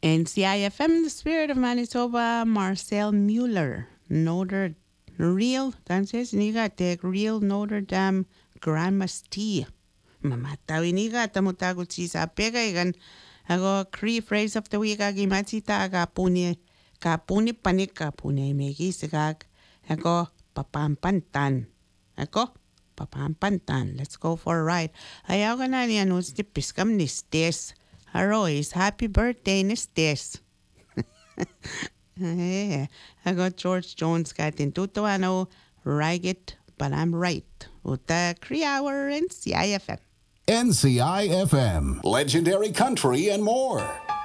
NCIFM, the Spirit of Manitoba, Marcel Mueller, Notre Real, entonces, niga, te Real Notre Dame Grandma's Tea. Mamatawi niga, tamutago chisa pega igan, ago Cree phrase of the week, agimatita, kapuni panik, kapuni megisagag, ago papampantan. Ako, papampantan. Let's go for a ride. Ayaw ka na niya, no, stipiskam ni Stes. Arois, happy birthday ni Stes. Yeah. I got George Jones got in Tutuano, Ragged, but I'm right. Uta Kriauer and CIFM. NCIFM, Legendary Country and more.